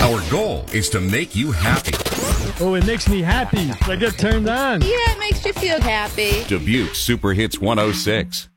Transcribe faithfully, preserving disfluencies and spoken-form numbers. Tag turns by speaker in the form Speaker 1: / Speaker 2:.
Speaker 1: Our goal is to make you happy.
Speaker 2: Oh, it makes me happy. I get turned on.
Speaker 3: Yeah, it makes you feel happy.
Speaker 1: Dubuque Super Hits one oh six.